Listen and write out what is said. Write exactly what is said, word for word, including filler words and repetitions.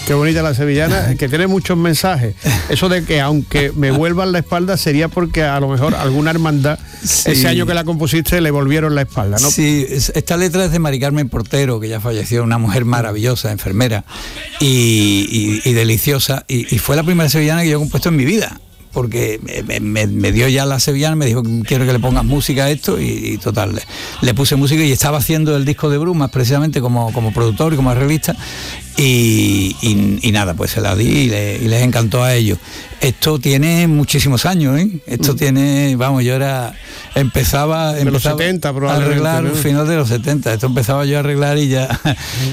Qué bonita la sevillana, que tiene muchos mensajes. Eso de que aunque me vuelvan la espalda sería porque a lo mejor alguna hermandad, sí, ese año que la compusiste, le volvieron la espalda, ¿no? Sí, esta letra es de Mari Carmen Portero, que ya falleció, una mujer maravillosa, enfermera y, y, y deliciosa, y, y fue la primera sevillana que yo he compuesto en mi vida, porque me, me, me dio ya la sevillana, me dijo, quiero que le pongas música a esto, y, y total, le, le puse música, y estaba haciendo el disco de Brumas precisamente como, como productor y como arreglista, y, y, y nada, pues se la di y, le, y les encantó a ellos. Esto tiene muchísimos años, ¿eh? Esto mm. tiene, vamos, yo era, empezaba, de empezaba los setenta a probablemente, arreglar, ¿no? Final de los setenta, esto empezaba yo a arreglar y ya